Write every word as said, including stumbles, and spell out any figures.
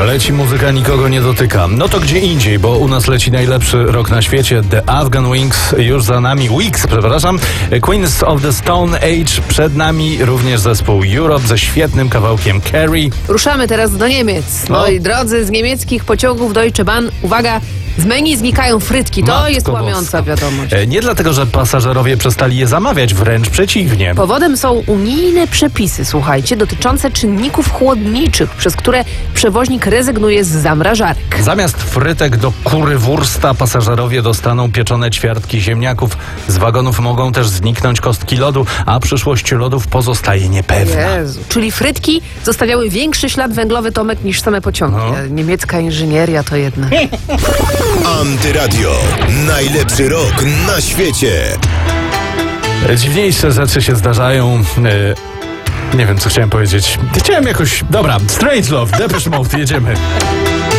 Leci muzyka, nikogo nie dotyka. No to gdzie indziej, bo u nas leci najlepszy rok na świecie. The Afghan Wings już za nami. Weeks, przepraszam. Queens of the Stone Age przed nami. Również zespół Europe ze świetnym kawałkiem Carrie. Ruszamy teraz do Niemiec. No. Moi drodzy, z niemieckich pociągów Deutsche Bahn, uwaga, z menu znikają frytki. To Matko jest łamiąca boska. wiadomość. E, Nie dlatego, że pasażerowie przestali je zamawiać, wręcz przeciwnie. Powodem są unijne przepisy, słuchajcie, dotyczące czynników chłodniczych, przez które przewoźnik rezygnuje z zamrażarek. Zamiast frytek do kurywursta pasażerowie dostaną pieczone ćwiartki ziemniaków. Z wagonów mogą też zniknąć kostki lodu, a przyszłość lodów pozostaje niepewna. Jezu. Czyli frytki zostawiały większy ślad węglowy, Tomek, niż same pociągi. No. E, Niemiecka inżynieria to jedna. Antyradio. Najlepszy rok na świecie. Dziwniejsze rzeczy się zdarzają. E, nie wiem, co chciałem powiedzieć. Chciałem jakoś... Dobra, Strange Love, Depeche Mode, jedziemy.